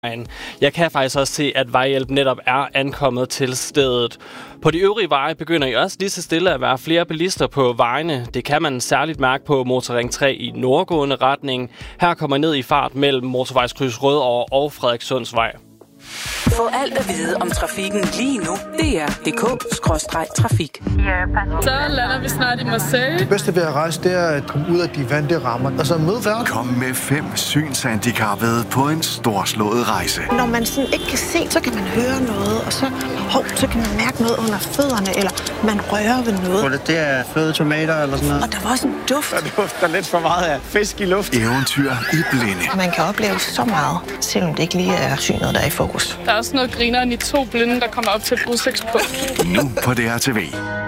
Jeg kan faktisk også se, at vejhjælp netop er ankommet til stedet. På de øvrige veje begynder I også lige så stille at være flere bilister på vejene. Det kan man særligt mærke på Motorring 3 i nordgående retning. Her kommer I ned i fart mellem motorvejskryds Rødovre og Frederikssundsvej. Få alt at vide om trafikken lige nu. DR.dk/trafik. Så lander vi snart i Marseille. Det bedste ved at rejse, det er at komme ud af de vante rammer. Og så møde verden. Kom med 5 synshandicappede på en storslået rejse. Når man sådan ikke kan se, så kan man høre noget. Og så kan man mærke noget under fødderne. Eller man rører ved noget. Det er fløde tomater eller sådan noget. Og der var også en duft. Der dufter lidt for meget af fisk i luft. Eventyr i blinde. Man kan opleve så meget, selvom det ikke lige er synet, der er i fokus. Der er også noget grineren i 2 blinde, der kommer op til et udsigtspunkt. Nu på DRTV.